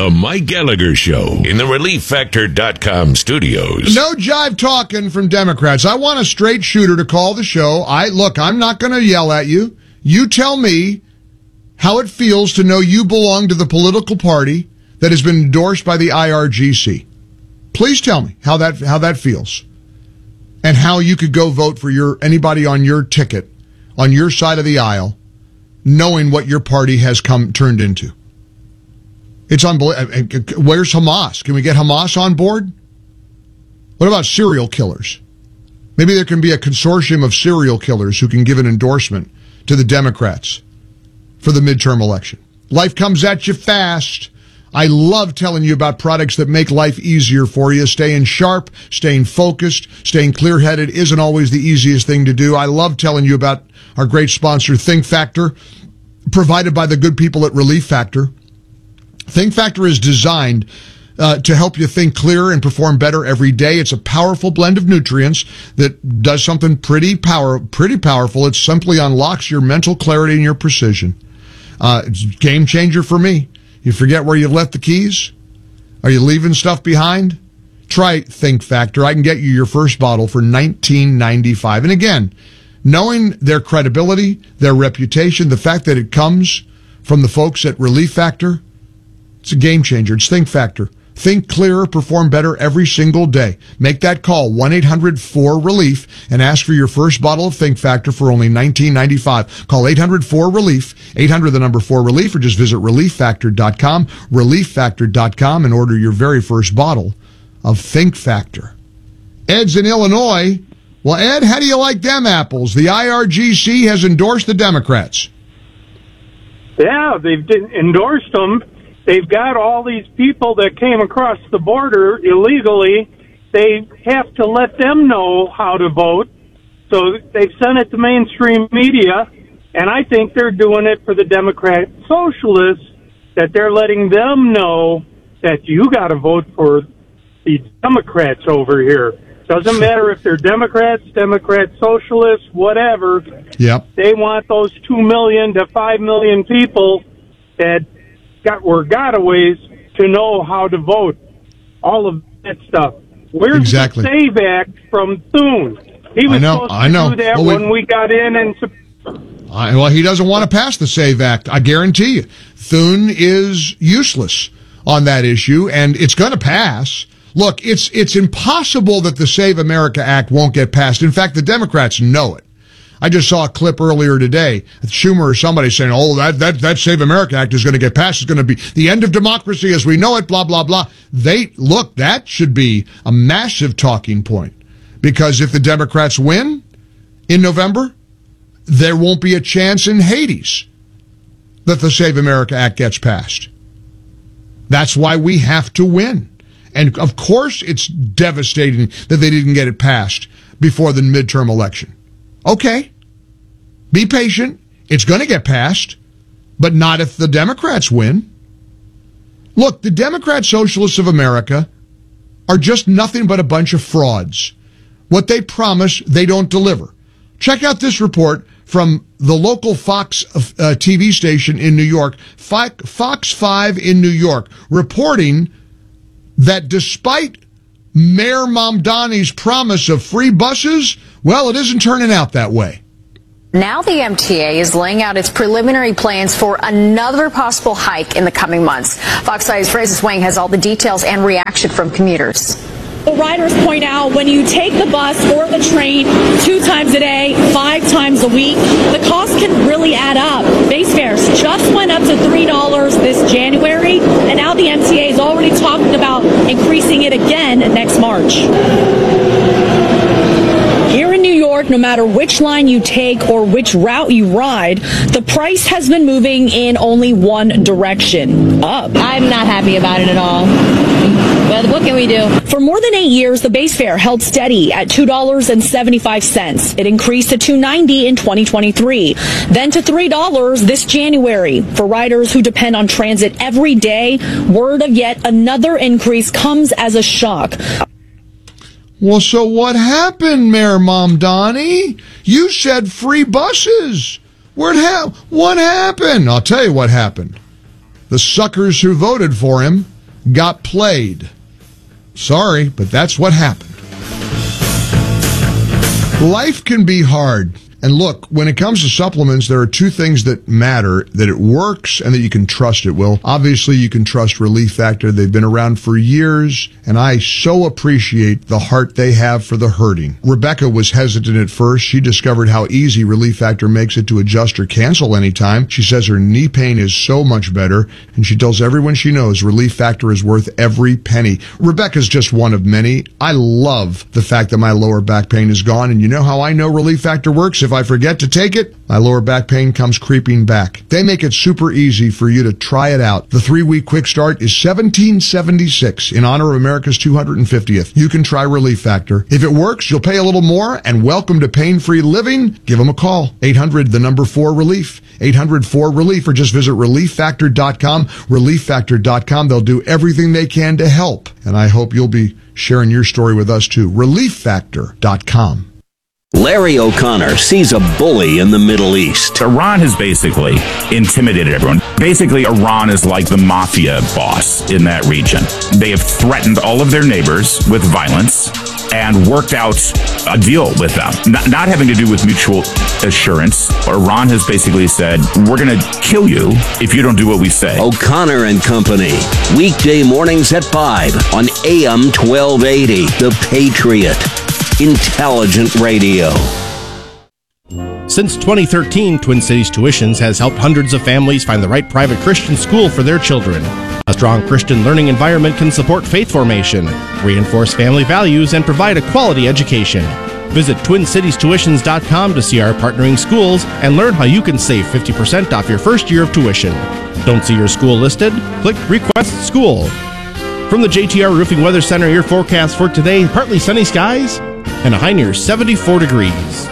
The Mike Gallagher Show in the ReliefFactor.com studios. No jive talking from Democrats. I want a straight shooter to call the show. I'm not going to yell at you. You tell me how it feels to know you belong to the political party that has been endorsed by the IRGC. Please tell me how that feels, and how you could go vote for anybody on your ticket, on your side of the aisle, knowing what your party has turned into. It's unbelievable. Where's Hamas? Can we get Hamas on board? What about serial killers? Maybe there can be a consortium of serial killers who can give an endorsement to the Democrats for the midterm election. Life comes at you fast. I love telling you about products that make life easier for you. Staying sharp, staying focused, staying clear-headed isn't always the easiest thing to do. I love telling you about our great sponsor, Think Factor, provided by the good people at Relief Factor. Think Factor is designed to help you think clearer and perform better every day. It's a powerful blend of nutrients that does something pretty powerful. It simply unlocks your mental clarity and your precision. It's a game changer for me. You forget where you left the keys? Are you leaving stuff behind? Try Think Factor. I can get you your first bottle for $19.95. And again, knowing their credibility, their reputation, the fact that it comes from the folks at Relief Factor, it's a game changer. It's Think Factor. Think clearer, perform better every single day. Make that call, 1-800-4RELIEF, and ask for your first bottle of Think Factor for only $19.95. Call 800-4RELIEF, 800-4RELIEF, or just visit ReliefFactor.com, ReliefFactor.com, and order your very first bottle of Think Factor. Ed's in Illinois. Well, Ed, how do you like them apples? The IRGC has endorsed the Democrats. Yeah, they've endorsed them. They've got all these people that came across the border illegally. They have to let them know how to vote. So they've sent it to mainstream media, and I think they're doing it for the Democrat socialists, that they're letting them know that you got to vote for the Democrats over here. Doesn't matter if they're Democrats, socialists, whatever. Yep. They want those 2 million to 5 million people that were gotaways to know how to vote. All of that stuff. Where's exactly. the SAVE Act from Thune? He was supposed to do that when we got in and... well, he doesn't want to pass the SAVE Act, I guarantee you. Thune is useless on that issue, and it's going to pass. Look, it's impossible that the Save America Act won't get passed. In fact, the Democrats know it. I just saw a clip earlier today, Schumer or somebody saying, that Save America Act is going to get passed. It's going to be the end of democracy as we know it, blah, blah, blah. That should be a massive talking point. Because if the Democrats win in November, there won't be a chance in Hades that the Save America Act gets passed. That's why we have to win. And, of course, it's devastating that they didn't get it passed before the midterm election. Okay. Be patient. It's going to get passed, but not if the Democrats win. Look, the Democrat Socialists of America are just nothing but a bunch of frauds. What they promise, they don't deliver. Check out this report from the local Fox TV station in New York, Fox 5 in New York, reporting that despite Mayor Mamdani's promise of free buses, well, it isn't turning out that way. Now the MTA is laying out its preliminary plans for another possible hike in the coming months. Fox 5's Francis Wang has all the details and reaction from commuters. The riders point out when you take the bus or the train 2 times a day, 5 times a week, the cost can really add up. Base fares just went up to $3 this January, and now the MTA is already talking about increasing it again next March. Here in New York, no matter which line you take or which route you ride, the price has been moving in only one direction, up. I'm not happy about it at all. But what can we do? For more than 8 years, the base fare held steady at $2.75. It increased to $2.90 in 2023, then to $3 this January. For riders who depend on transit every day, word of yet another increase comes as a shock. Well, so what happened, Mayor Mamdani? You said free buses. What happened? I'll tell you what happened. The suckers who voted for him got played. Sorry, but that's what happened. Life can be hard. And look, when it comes to supplements, there are two things that matter, that it works and that you can trust it. Well, obviously you can trust Relief Factor. They've been around for years, and I so appreciate the heart they have for the hurting. Rebecca was hesitant at first. She discovered how easy Relief Factor makes it to adjust or cancel anytime. She says her knee pain is so much better, and she tells everyone she knows Relief Factor is worth every penny. Rebecca's just one of many. I love the fact that my lower back pain is gone, and you know how I know Relief Factor works? If I forget to take it, my lower back pain comes creeping back. They make it super easy for you to try it out. The 3-week quick start is $17.76 in honor of America's 250th. You can try Relief Factor. If it works, you'll pay a little more, and welcome to pain-free living. Give them a call. 800-4-RELIEF. 800-4-RELIEF, or just visit ReliefFactor.com. ReliefFactor.com. They'll do everything they can to help. And I hope you'll be sharing your story with us too. ReliefFactor.com. Larry O'Connor sees a bully in the Middle East. Iran has basically intimidated everyone. Basically, Iran is like the mafia boss in that region. They have threatened all of their neighbors with violence and worked out a deal with them, not having to do with mutual assurance. Iran has basically said, we're going to kill you if you don't do what we say. O'Connor and Company, weekday mornings at 5 on AM 1280, The Patriot. Intelligent radio. Since 2013, Twin Cities Tuitions has helped hundreds of families find the right private Christian school for their children. A strong Christian learning environment can support faith formation, reinforce family values, and provide a quality education. Visit TwinCitiesTuitions.com to see our partnering schools and learn how you can save 50% off your first year of tuition. Don't see your school listed? Click Request School. From the JTR Roofing Weather Center, your forecast for today, partly sunny skies and a high near 74 degrees.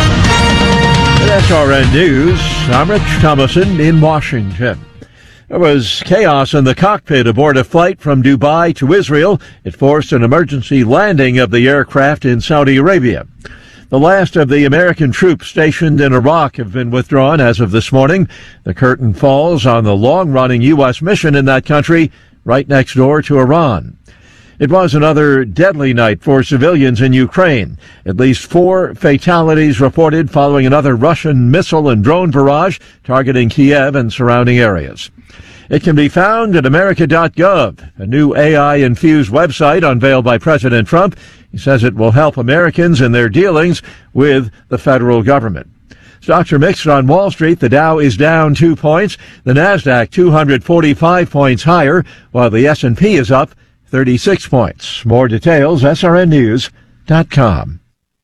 That's RN News. I'm Rich Thomason in Washington. There was chaos in the cockpit aboard a flight from Dubai to Israel. It forced an emergency landing of the aircraft in Saudi Arabia. The last of the American troops stationed in Iraq have been withdrawn as of this morning. The curtain falls on the long-running U.S. mission in that country, right next door to Iran. It was another deadly night for civilians in Ukraine. At least 4 fatalities reported following another Russian missile and drone barrage targeting Kiev and surrounding areas. It can be found at America.gov, a new AI-infused website unveiled by President Trump. He says it will help Americans in their dealings with the federal government. Stocks are mixed on Wall Street. The Dow is down 2 points. The Nasdaq 245 points higher, while the S&P is up 36 points. More details, srnnews.com.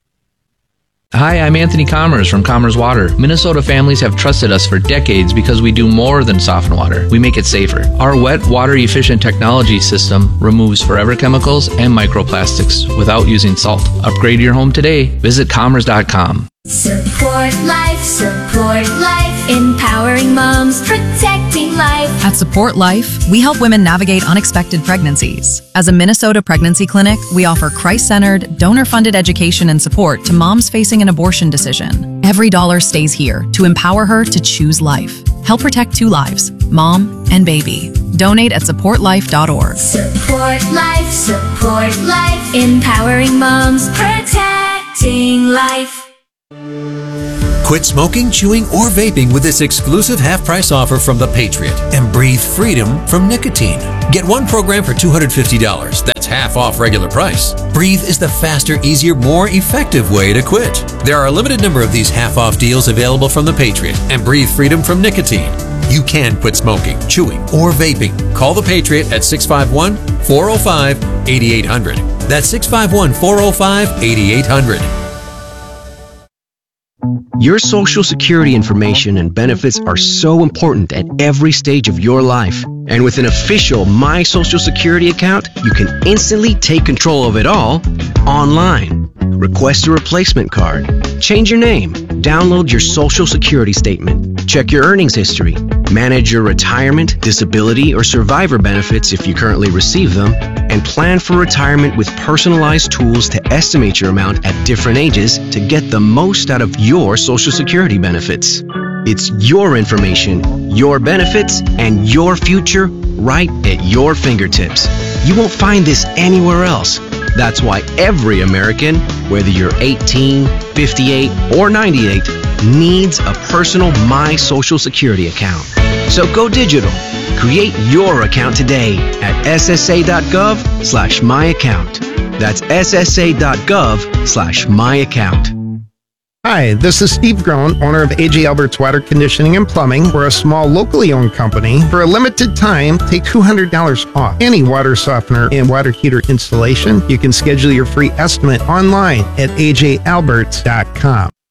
Hi, I'm Anthony Commerce from Commerce Water. Minnesota families have trusted us for decades because we do more than soften water. We make it safer. Our wet, water-efficient technology system removes forever chemicals and microplastics without using salt. Upgrade your home today. Visit commerce.com. Support life, empowering moms, protecting life. At Support Life, we help women navigate unexpected pregnancies. As a Minnesota pregnancy clinic, we offer Christ-centered, donor-funded education and support to moms facing an abortion decision. Every dollar stays here to empower her to choose life. Help protect 2 lives, mom and baby. Donate at supportlife.org. Support life, empowering moms, protecting life. Quit smoking, chewing, or vaping with this exclusive half-price offer from The Patriot and breathe freedom from nicotine. Get 1 program for $250. That's half off regular price. Breathe is the faster, easier, more effective way to quit. There are a limited number of these half-off deals available from The Patriot and breathe freedom from nicotine. You can quit smoking, chewing, or vaping. Call The Patriot at 651-405-8800. That's 651-405-8800. Your Social Security information and benefits are so important at every stage of your life. And with an official My Social Security account, you can instantly take control of it all online. Request a replacement card, change your name, download your Social Security statement, check your earnings history, manage your retirement, disability, or survivor benefits if you currently receive them, and plan for retirement with personalized tools to estimate your amount at different ages to get the most out of your Social Security benefits. It's your information, your benefits, and your future right at your fingertips. You won't find this anywhere else. That's why every American, whether you're 18, 58, or 98, needs a personal My Social Security account. So go digital. Create your account today at ssa.gov/myaccount. That's ssa.gov/myaccount. Hi, this is Steve Groen, owner of AJ Alberts Water Conditioning and Plumbing. We're a small, locally owned company. For a limited time, take $200 off any water softener and water heater installation. You can schedule your free estimate online at ajalberts.com.